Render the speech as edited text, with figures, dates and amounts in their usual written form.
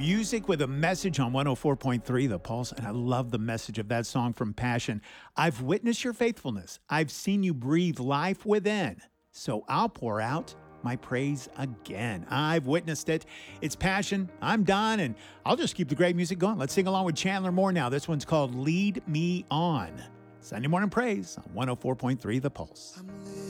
Music with a message on 104.3 The Pulse, and I love the message of that song from Passion. I've witnessed your faithfulness. I've seen you breathe life within, so I'll pour out my praise again. I've witnessed it. It's Passion. I'm Don, and I'll just keep the great music going. Let's sing along with Chandler Moore now. This one's called Lead Me On. Sunday Morning Praise on 104.3 The Pulse.